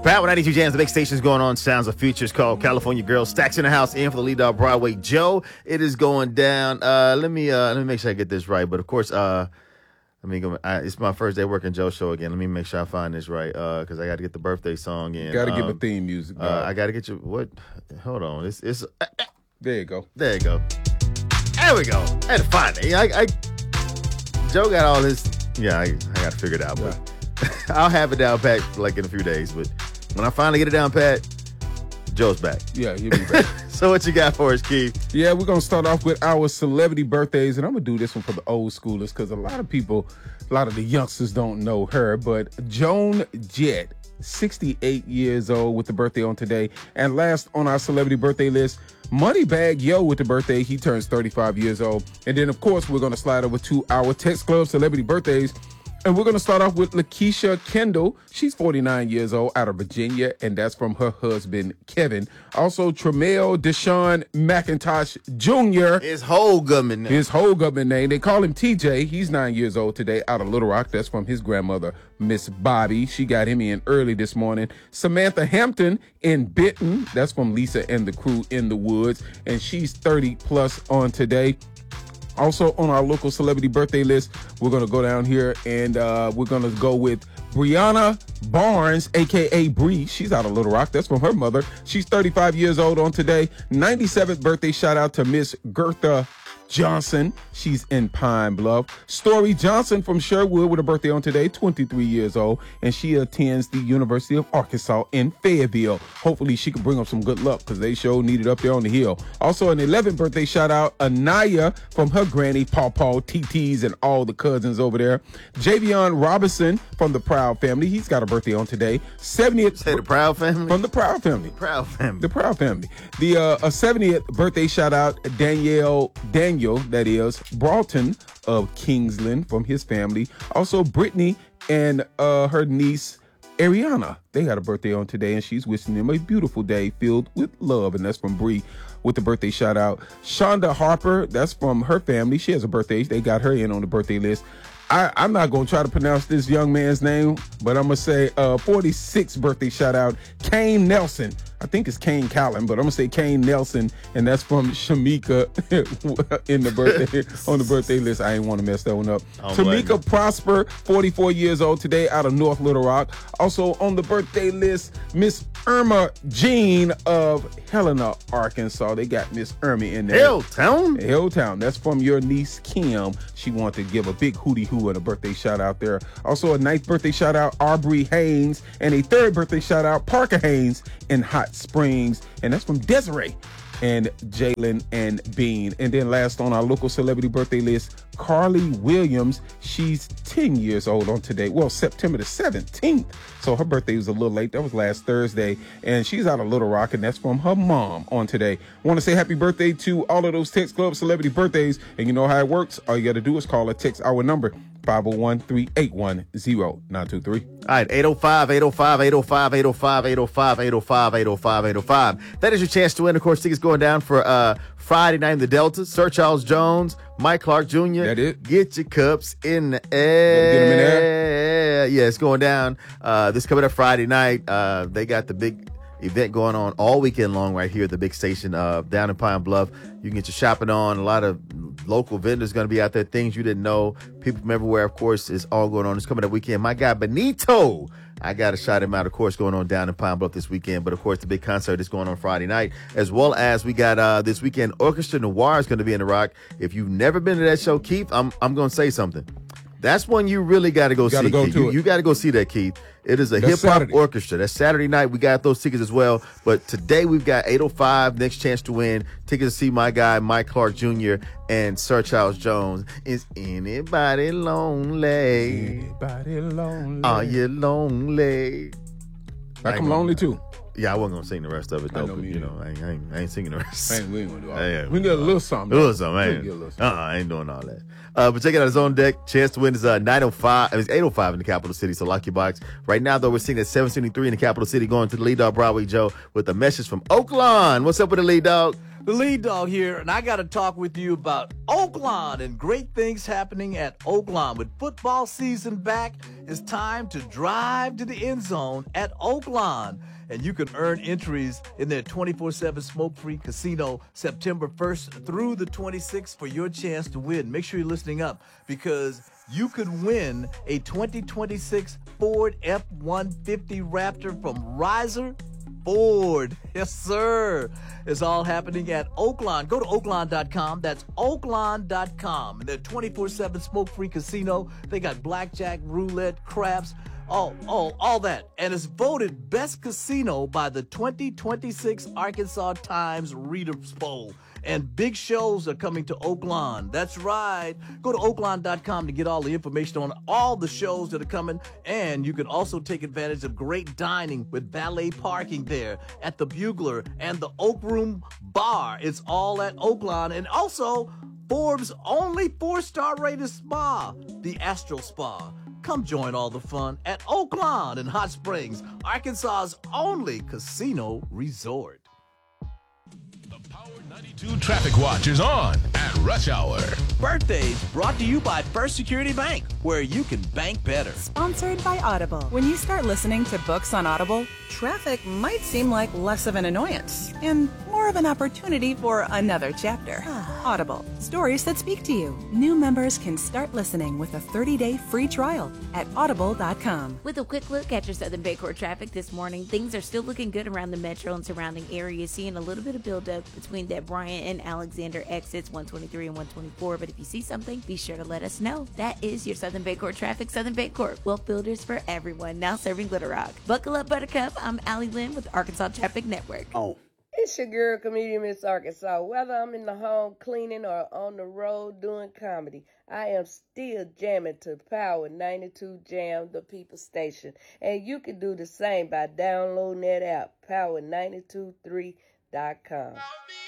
Power 92 Jams, the big station's going on. Sounds of Futures called California Girls. Stacks in the house, in for the lead dog Broadway Joe. It is going down. Let me make sure I get this right. But of course, it's my first day working Joe's show again. Let me make sure I find this right. Because I got to get the birthday song in. Got to give a theme music. I got to get you. What? Hold on. It's there you go. There you go. There we go. I had to find it. Joe got all this. Yeah, I got to figure it out. But I'll have it down pat like in a few days. But when I finally get it down pat, Joe's back. Yeah, he'll be back. So what you got for us, Keith? Yeah, we're going to start off with our celebrity birthdays, and I'm going to do this one for the old schoolers because a lot of the youngsters don't know her, but Joan Jett, 68 years old with the birthday on today. And last on our celebrity birthday list, Moneybagg Yo with the birthday. He turns 35 years old. And then, of course, we're going to slide over to our Text Club celebrity birthdays. And we're going to start off with Lakeisha Kendall. She's 49 years old out of Virginia, and that's from her husband, Kevin. Also, Tremel Deshaun McIntosh Jr. His whole government name. They call him TJ. He's 9 years old today out of Little Rock. That's from his grandmother, Miss Bobby. She got him in early this morning. Samantha Hampton in Benton. That's from Lisa and the crew in the woods, and she's 30 plus on today. Also on our local celebrity birthday list, we're going to go down here and we're going to go with Brianna Barnes, a.k.a. Bree. She's out of Little Rock. That's from her mother. She's 35 years old on today. 97th birthday shout out to Miss Gertha Johnson. She's in Pine Bluff. Story Johnson from Sherwood with a birthday on today, 23 years old, and she attends the University of Arkansas in Fayetteville. Hopefully she can bring up some good luck because they sure need it up there on the hill. Also an 11th birthday shout out, Anaya from her granny, Pawpaw, TTs, and all the cousins over there. Javion Robinson from the Proud family. He's got a birthday on today. 70th. Say the Proud family? From the Proud family. Proud family. The Proud family. The 70th birthday shout out, Daniel, that is, Broughton of Kingsland from his family. Also, Brittany and her niece, Ariana. They got a birthday on today, and she's wishing them a beautiful day filled with love, and that's from Bree with the birthday shout out. Shonda Harper, that's from her family. She has a birthday. They got her in on the birthday list. I'm not going to try to pronounce this young man's name, but I'm going to say 46th birthday shout out, Kane Nelson. I think it's Kane Callan, but I'm going to say Kane Nelson, and that's from Shamika in the birthday on the birthday list. I ain't want to mess that one up. Tamika Prosper, 44 years old today out of North Little Rock. Also on the birthday list, Miss Irma Jean of Helena, Arkansas. They got Miss Irma in there. Helltown. That's from your niece, Kim. She wanted to give a big hootie hoo and a birthday shout out there. Also a 9th birthday shout out, Aubrey Haynes, and a 3rd birthday shout out, Parker Haynes in Hot Springs, and that's from Desiree and Jalen and Bean. And then last on our local celebrity birthday list, Carly Williams. She's 10 years old on today. Well, September the 17th. So her birthday was a little late. That was last Thursday. And she's out of Little Rock, and that's from her mom on today. Want to say happy birthday to all of those Text Club celebrity birthdays. And you know how it works. All you got to do is call or text our number, 501-381-0923. All right, 805-805-805-805-805-805-805. That is your chance to win. Of course, tickets going down for Friday night in the Delta. Sir Charles Jones, Mike Clark Jr. That it. Get your cups in the air. Get them in there. Yeah, it's going down. This coming up Friday night. They got the big event going on all weekend long right here at the big station down in Pine Bluff. You can get your shopping on. A lot of local vendors going to be out there. Things you didn't know. People from everywhere, of course, is all going on. It's coming up weekend. My guy, Benito, I got to shout him out, of course, going on down in Pine Bluff this weekend. But, of course, the big concert is going on Friday night, as well as we got this weekend, Orchestra Noir is going to be in the Rock. If you've never been to that show, Keith, I'm going to say something. That's one you really got to go see, Keith. You got to go see that, Keith. It is a hip-hop orchestra. That's Saturday night. We got those tickets as well. But today we've got 805, next chance to win. Tickets to see my guy, Mike Clark Jr. and Sir Charles Jones. Is anybody lonely? Anybody lonely? Are you lonely? I'm lonely too. Yeah, I wasn't going to sing the rest of it, though. I ain't singing the rest. We ain't going to do all that. We need a little something. I ain't doing all that. But check it out, his own deck. Chance to win is 905. It's 805 in the capital city, so lock your box. Right now, though, we're sitting at 773 in the capital city, going to the lead dog, Broadway Joe, with a message from Oakland. What's up with the lead dog? The lead dog here, and I got to talk with you about Oaklawn and great things happening at Oaklawn. With football season back, it's time to drive to the end zone at Oaklawn. And you can earn entries in their 24/7 smoke-free casino September 1st through the 26th for your chance to win. Make sure you're listening up because you could win a 2026 Ford F-150 Raptor from Riser Ford. Yes, sir. It's all happening at Oaklawn. Go to Oaklawn.com. That's Oaklawn.com. And their 24/7 smoke-free casino. They got blackjack, roulette, craps, all that. And it's voted best casino by the 2026 Arkansas Times Readers Poll. And big shows are coming to Oaklawn. That's right. Go to Oaklawn.com to get all the information on all the shows that are coming. And you can also take advantage of great dining with valet parking there at the Bugler and the Oak Room Bar. It's all at Oaklawn. And also Forbes' only 4-star rated spa, the Astral Spa. Come join all the fun at Oaklawn in Hot Springs, Arkansas's only casino resort. The Power 92 Traffic Watch is on at rush hour. Birthdays brought to you by First Security Bank, where you can bank better. Sponsored by Audible. When you start listening to books on Audible, traffic might seem like less of an annoyance and more of an opportunity for another chapter. Audible. Stories that speak to you. New members can start listening with a 30-day free trial at audible.com. With a quick look at your Southern Bayport traffic this morning, things are still looking good around the metro and surrounding areas, seeing a little bit of buildup between that Bryant and Alexander exits 123 and 124. But if you see something, be sure to let us know. That is your Southern Bayport traffic. Southern Bayport, wealth builders for everyone, now serving Little Rock. Buckle up, Buttercup. I'm Allie Lynn with Arkansas Traffic Network. It's your girl, comedian Miss Arkansas. Whether I'm in the home cleaning or on the road doing comedy, I am still jamming to Power 92 Jam, the People Station. And you can do the same by downloading that app, power923.com.